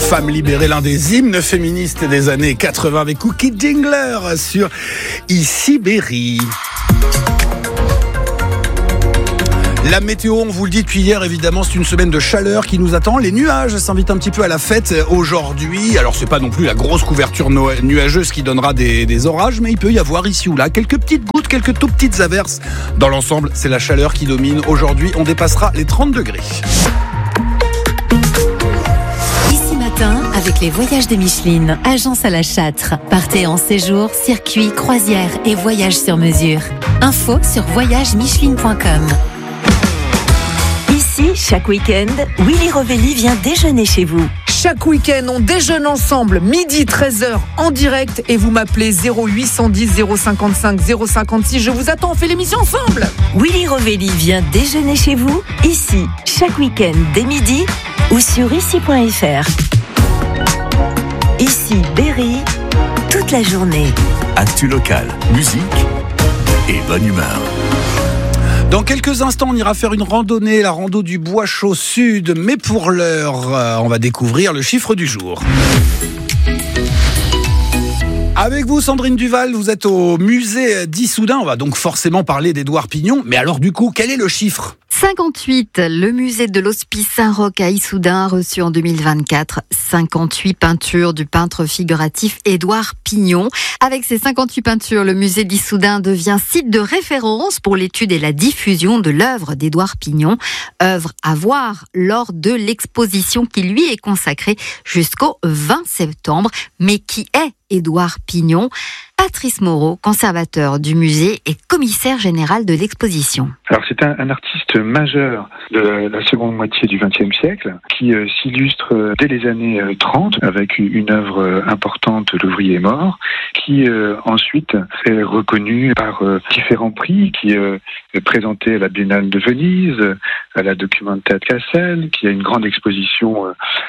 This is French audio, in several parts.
Femme libérée, l'un des hymnes féministes des années 80 avec Cookie Dingler sur Ici Berry. La météo, on vous le dit depuis hier, évidemment, c'est une semaine de chaleur qui nous attend. Les nuages s'invitent un petit peu à la fête aujourd'hui. Alors, c'est pas non plus la grosse couverture nuageuse qui donnera des orages, mais il peut y avoir ici ou là quelques petites gouttes, quelques tout petites averses. Dans l'ensemble, c'est la chaleur qui domine. Aujourd'hui, on dépassera les 30 degrés. Ici matin, avec les voyages de Micheline, agence à la Châtre. Partez en séjour, circuit, croisière et voyage sur mesure. Info sur voyagemicheline.com. Ici, chaque week-end, Willy Rovelli vient déjeuner chez vous. Chaque week-end, on déjeune ensemble, midi 13h en direct et vous m'appelez 0810 055 056. Je vous attends, on fait l'émission ensemble. Willy Rovelli vient déjeuner chez vous, ici, chaque week-end dès midi ou sur ici.fr. Ici, Berry, toute la journée. Actu local, musique et bonne humeur. Dans quelques instants, on ira faire une randonnée, la rando du Bois Chaud Sud. Mais pour l'heure, on va découvrir le chiffre du jour. Avec vous, Sandrine Duval, vous êtes au musée d'Issoudun. On va donc forcément parler d'Édouard Pignon. Mais alors du coup, quel est le chiffre ? 58, le musée de l'Hospice Saint-Roch à Issoudun a reçu en 2024 58 peintures du peintre figuratif Édouard Pignon. Avec ces 58 peintures, le musée d'Issoudun devient site de référence pour l'étude et la diffusion de l'œuvre d'Édouard Pignon. Œuvre à voir lors de l'exposition qui lui est consacrée jusqu'au 20 septembre. Mais qui est Édouard Pignon ? Patrice Moreau, conservateur du musée et commissaire général de l'exposition. Alors c'est un artiste majeur de la seconde moitié du XXe siècle qui s'illustre dès les années 30 avec une œuvre importante, L'ouvrier est mort, qui ensuite est reconnu par différents prix, qui est présenté à la Biennale de Venise, à la Documenta de Cassel, qui a une grande exposition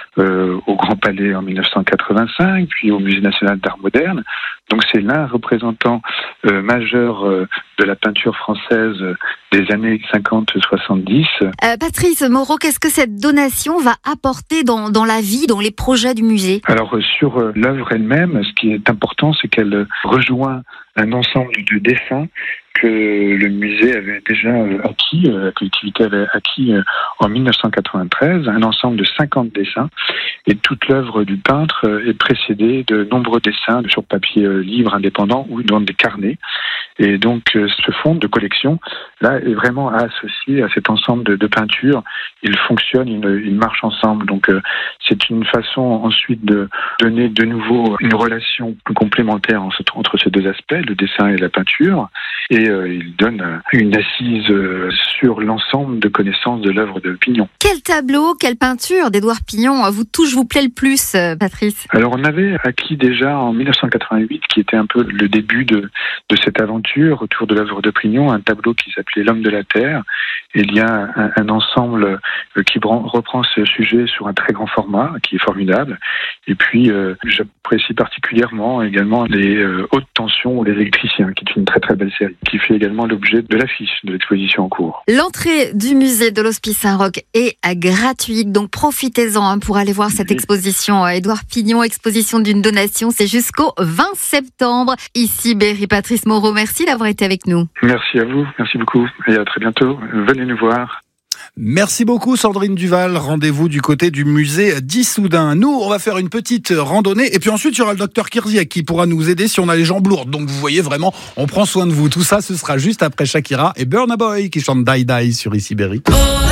au Grand Palais en 1985, puis au Musée national d'art moderne. Donc c'est l'un représentant majeur de la peinture française des années 50-70. Patrice Moreau, qu'est-ce que cette donation va apporter dans la vie, dans les projets du musée ? Alors sur l'œuvre elle-même, ce qui est important, c'est qu'elle rejoint un ensemble de dessins que le musée avait déjà acquis, la collectivité avait acquis en 1993, un ensemble de 50 dessins. Et toute l'œuvre du peintre est précédée de nombreux dessins sur papier libre, indépendant ou dans des carnets. Et donc ce fonds de collection là est vraiment associé à cet ensemble de peintures. Ils fonctionnent, ils marchent ensemble. Donc c'est une façon ensuite de donner de nouveau une relation plus complémentaire entre ces deux aspects, le dessin et la peinture. Et il donne une assise sur l'ensemble de connaissances de l'œuvre de Pignon. Quel tableau, quelle peinture d'Édouard Pignon vous plaît le plus, Patrice ? Alors on avait acquis déjà en 1988, qui était un peu le début de cette aventure autour de l'œuvre de Pignon, un tableau qui s'appelait L'homme de la terre. Et il y a un ensemble qui reprend ce sujet sur un très grand format, qui est formidable. Et puis j'apprécie particulièrement également les hautes tensions ou les électriciens, qui est une très très belle série, qui fait également l'objet de l'affiche de l'exposition en cours. L'entrée du musée de l'Hospice Saint-Roch est gratuite, donc profitez-en pour aller voir cette exposition Édouard Pignon, exposition d'une donation, c'est jusqu'au 20 septembre. Ici Berry, Patrice Moreau, merci d'avoir été avec nous. Merci à vous, merci beaucoup et à très bientôt. Venez nous voir. Merci beaucoup Sandrine Duval, rendez-vous du côté du musée d'Issoudun. Nous, on va faire une petite randonnée et puis ensuite il y aura le docteur Kirziak qui pourra nous aider si on a les jambes lourdes. Donc vous voyez vraiment, on prend soin de vous. Tout ça, ce sera juste après Shakira et Burna Boy qui chantent Die Die sur Ici Berry.